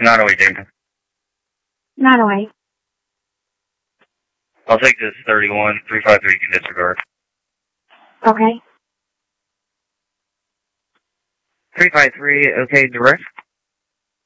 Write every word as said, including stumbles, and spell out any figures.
nine oh eight, Damon. nine oh eight. I'll take this thirty-one, three five three, can disregard. Okay. three five three, okay, direct.